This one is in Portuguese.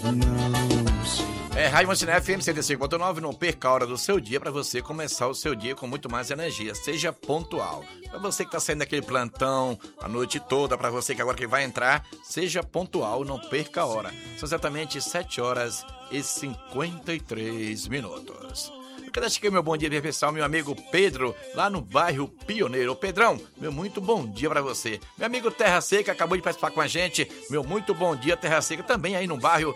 não sei. Rádio Mantina FM 105.9, não perca a hora do seu dia para você começar o seu dia com muito mais energia. Seja pontual. Para você que está saindo daquele plantão a noite toda, para você que agora que vai entrar, seja pontual, não perca a hora. São exatamente 7h53. Eu quero deixar aqui meu bom dia especial, meu amigo Pedro, lá no bairro Pioneiro. Ô Pedrão, meu muito bom dia pra você. Meu amigo Terra Seca acabou de participar com a gente. Meu muito bom dia, Terra Seca, também aí no bairro